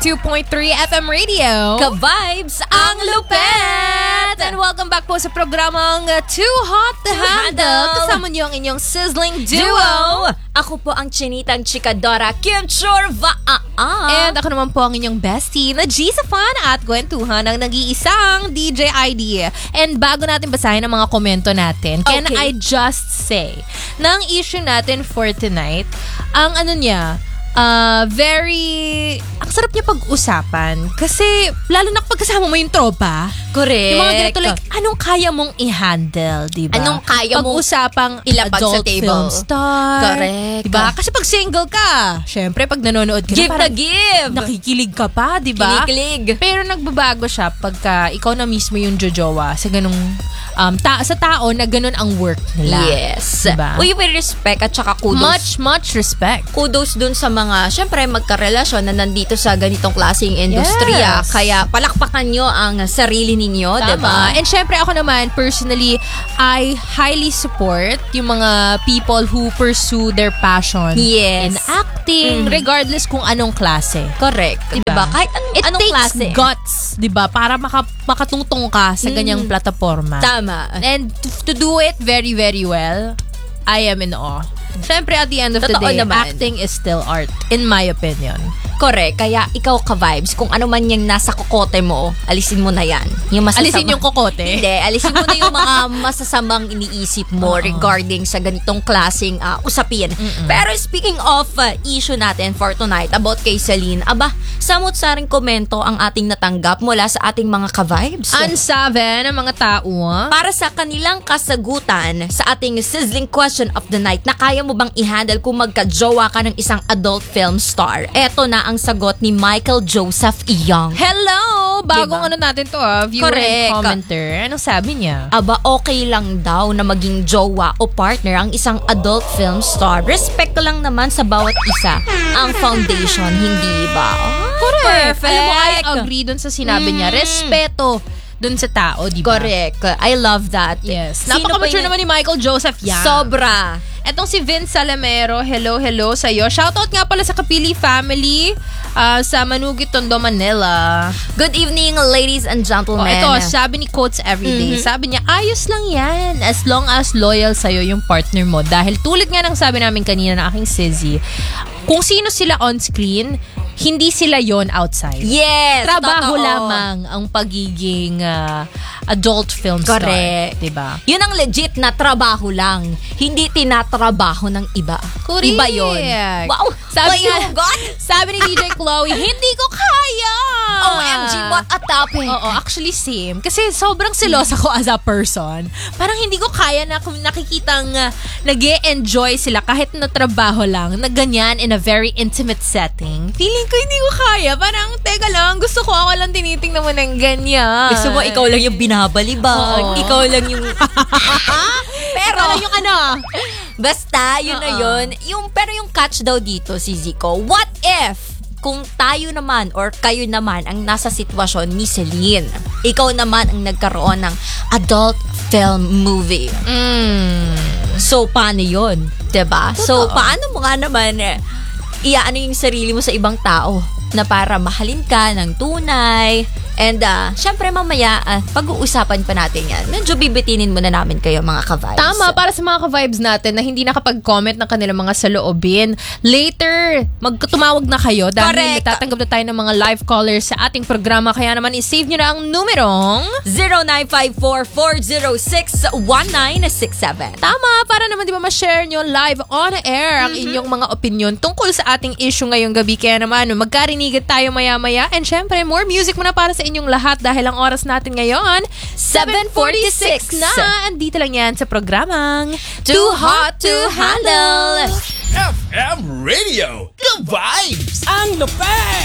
92.3 FM Radio. Ka-vibes ang lupet! And welcome back po sa programang Too Hot to Handle. Kasama niyo ang inyong sizzling duo. Ako po ang chinitang chikadora, Kim Chorva. And ako naman po ang inyong bestie na G sa fun at kwentuhan ng nag-iisang DJ ID. And bago natin basahin ang mga komento natin, can I just say, na ang issue natin for tonight, ang ano niya, ang sarap niya pag-usapan. Kasi, lalo na kapag kasama mo yung tropa. Correct. Yung mga ganito, like, anong kaya mong i-handle, diba? Anong kaya mong pag-usapang ilapag adult sa table. film star. Correct. Diba? Kasi pag single ka, syempre, pag nanonood ka Give na, na give! nakikilig ka pa, diba? Kinikilig. Pero nagbabago siya pagka ikaw na mismo yung jojowa sa ganung sa tao na ganun ang work nila. Yes. Diba? Uy, may respect at saka kudos. Much respect. Kudos dun sa mga, syempre, magkarelasyon na nandito sa ganitong klaseng industriya. Yes. Kaya palakpakan nyo ang sarili ninyo, Tama. diba? And syempre ako naman, personally, I highly support yung mga people who pursue their passion in Yes. acting, regardless kung anong klase. Correct. Diba? Kahit anong It takes klase. guts, diba? Para makatungtong ka sa ganyang plataforma. Tama. And to do it very, very well, I am in awe. Siyempre, at the end of the Totoo day, naman. acting is still art, in my opinion. Correct. Kaya ikaw ka-vibes, kung ano man yung nasa kokote mo, alisin mo na yan. Yung Alisin yung kokote? Hindi, alisin mo na yung mga masasamang iniisip mo regarding sa ganitong klaseng usapin. Pero speaking of issue natin for tonight about kay Celine, samot-saring komento ang ating natanggap mula sa ating mga ka-vibes. Ansabi ng mga tao. Para sa kanilang kasagutan sa ating sizzling question of the night, na kaya mo bang i-handle kung magka-jowa ka ng isang adult film star? Eto na ang sagot ni Michael Joseph Young. Hello! Bagong Diba? natin to viewer Correct. and commenter. Anong sabi niya? Okay lang daw na maging jowa o partner ang isang adult film star. Respect lang naman sa bawat isa. Ang foundation, hindi ba? Perfect. Alam mo, I agree dun sa sinabi niya. Respeto dun sa tao, di ba? Correct. I love that. Yes. Sino Napaka-mature pa naman ni Michael Joseph Young. Sobra. Etong si Vince Salamero, hello sa'yo. Shoutout nga pala sa Kapili family sa Manugit, Tondo, Manila. Good evening, ladies and gentlemen. Ito, sabi ni Quotes Everyday, sabi niya, ayos lang yan as long as loyal sa'yo yung partner mo. Dahil tulad nga ng sabi namin kanina ng aking Sizzy, kung sino sila on screen, hindi sila yon outside. Yes, Trabaho totoo. lamang ang pagiging adult film star. Correct. Diba? Yun ang legit na trabaho lang. Hindi tinatrabaho ng iba. Correct. Iba yun. Wow. Sabi nga, God. sabi ni DJ Chloe, hindi ko kaya. OMG, what a topic. Oo, actually same. Kasi sobrang selosa ko as a person. Parang hindi ko kaya na kung nakikitang nag-e-enjoy sila kahit na trabaho lang, na ganyan in a very intimate setting. Feeling ko hindi ko kaya. Parang, teka lang, gusto ko ako lang tinitingnan mo ng ganyan. Gusto mo ikaw lang yung binabalibag. Oo. Ikaw lang yung... Pero, yung ano, basta, yun na yun. Pero yung catch daw dito, si Zico, what if kung tayo naman or kayo naman ang nasa sitwasyon ni Celine, ikaw naman ang nagkaroon ng adult film movie. So, paano yun? Diba? So, paano mo nga naman iaano yung sarili mo sa ibang tao na para mahalin ka ng tunay. And syempre mamaya, pag-uusapan pa natin yan. Medyo bibitinin muna namin kayo mga ka-vibes. tama, para sa mga ka-vibes natin na hindi nakapag-comment ng kanilang mga saloobin. Later, tumawag na kayo dahil Correct. tatanggap na tayo ng mga live callers sa ating programa. Kaya naman, i-save nyo na ang numerong 0954-406-1967. tama, para naman di ba ma-share nyo live on air ang inyong mga opinion tungkol sa ating issue ngayong gabi. Kaya naman, magkarinigan tayo maya-maya. And syempre, more music muna para sa inyong lahat dahil ang oras natin ngayon 7:46 na. Andito lang yan sa programang Too Hot to Handle. FM Radio. Good vibes. Ang lupet!